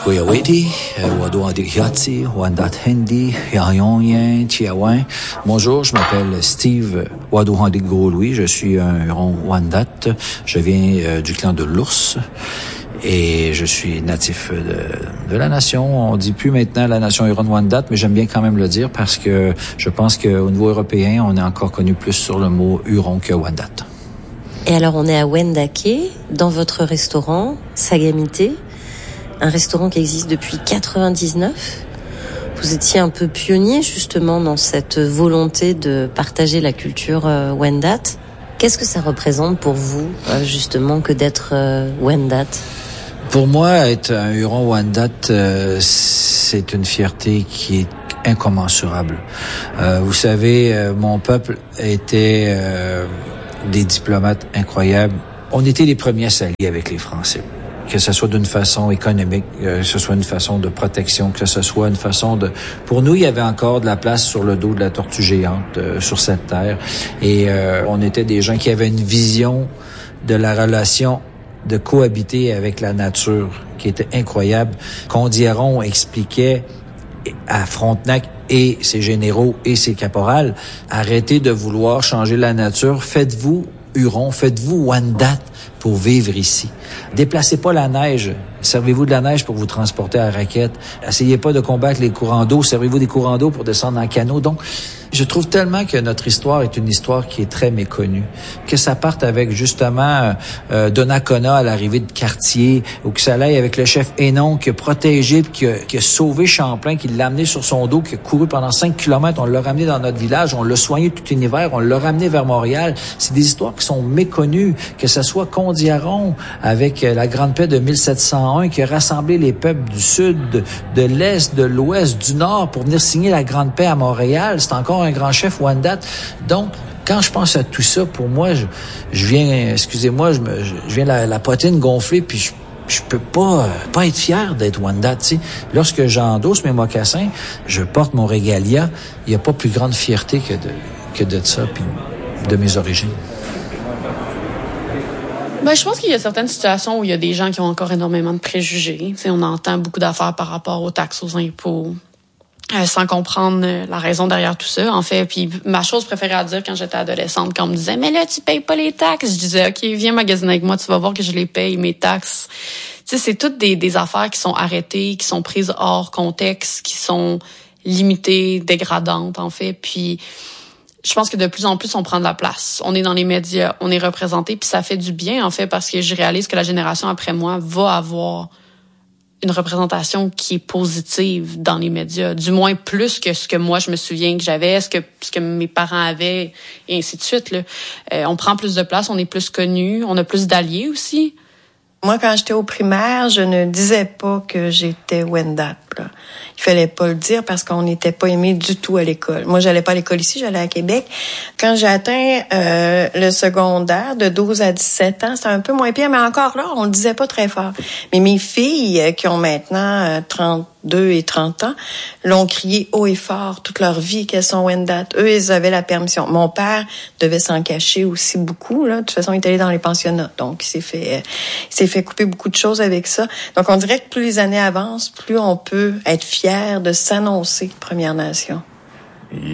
Kuyawiti, Wadouandi Hiatsi, Wandat Hindi, Yayonyen, Tiawan. Bonjour, je m'appelle Steve Wadouandi Gros-Louis, je suis un Huron Wendat. Je viens du clan de l'Ours et je suis natif de la nation. On dit plus maintenant la nation Huron-Wendat, mais j'aime bien quand même le dire parce que je pense qu'au niveau européen, on est encore connu plus sur le mot Huron que Wendat. Et alors, on est à Wendake, dans votre restaurant, Sagamite, un restaurant qui existe depuis 99. Vous étiez un peu pionnier, justement, dans cette volonté de partager la culture Wendat. Qu'est-ce que ça représente pour vous, justement, que d'être Wendat? Pour moi, être un Huron-Wendat, c'est une fierté qui est incommensurable. Vous savez, mon peuple était des diplomates incroyables. On était les premiers à s'allier avec les Français. Que ce soit d'une façon économique, que ce soit une façon de protection, que ce soit une façon de... Pour nous, il y avait encore de la place sur le dos de la tortue géante sur cette terre. Et on était des gens qui avaient une vision de la relation de cohabiter avec la nature qui était incroyable. Condieron expliquait à Frontenac et ses généraux et ses caporales, arrêtez de vouloir changer la nature, faites-vous Huron, faites-vous Wendat pour vivre ici. Déplacez pas la neige, servez-vous de la neige pour vous transporter à la raquette. Essayez pas de combattre les courants d'eau, servez-vous des courants d'eau pour descendre en canot. Donc, je trouve tellement que notre histoire est une histoire qui est très méconnue, que ça parte avec justement Donnacona à l'arrivée de Cartier, ou que ça aille avec le chef Hénon qui a protégé, qui a sauvé Champlain, qui l'a amené sur son dos, qui a couru pendant 5 kilomètres, on l'a ramené dans notre village, on l'a soigné tout l'hiver, on l'a ramené vers Montréal. C'est des histoires qui sont méconnues, que ce soit Condieron avec la Grande Paix de 1701 qui a rassemblé les peuples du sud, de l'est, de l'ouest, du nord pour venir signer la Grande Paix à Montréal. C'est encore un grand chef Wendat. Donc, quand je pense à tout ça, pour moi, je viens, excusez-moi, je viens la poitrine gonflée, puis je peux pas être fier d'être Wendat, tu sais. Lorsque j'endosse mes mocassins, je porte mon régalia, il y a pas plus grande fierté que de ça, puis de mes origines. Ben, je pense qu'il y a certaines situations où il y a des gens qui ont encore énormément de préjugés. Tu sais, on entend beaucoup d'affaires par rapport aux taxes, aux impôts, sans comprendre la raison derrière tout ça, en fait. Puis ma chose préférée à dire quand j'étais adolescente, quand on me disait « Mais là, tu payes pas les taxes », je disais « OK, viens magasiner avec moi, tu vas voir que je les paye, mes taxes. » Tu sais, c'est toutes des affaires qui sont arrêtées, qui sont prises hors contexte, qui sont limitées, dégradantes, en fait. Puis je pense que de plus en plus, on prend de la place. On est dans les médias, on est représenté, puis ça fait du bien, en fait, parce que je réalise que la génération après moi va avoir une représentation qui est positive dans les médias, du moins plus que ce que moi je me souviens que j'avais, ce que mes parents avaient, et ainsi de suite, là. On prend plus de place, on est plus connus, on a plus d'alliés aussi. Moi, quand j'étais au primaire, je ne disais pas que j'étais Wendat, là. Il fallait pas le dire parce qu'on n'était pas aimé du tout à l'école. Moi, j'allais pas à l'école ici, j'allais à Québec. Quand j'ai atteint le secondaire, de 12 à 17 ans, c'était un peu moins pire, mais encore là, on le disait pas très fort. Mais mes filles, qui ont maintenant 32 et 30 ans, l'ont crié haut et fort toute leur vie qu'elles sont Wendat. Eux, ils avaient la permission. Mon père devait s'en cacher aussi beaucoup, là. De toute façon, il est allé dans les pensionnats. Donc, il s'est fait couper beaucoup de choses avec ça. Donc, on dirait que plus les années avancent, plus on peut être fier de s'annoncer Première Nation.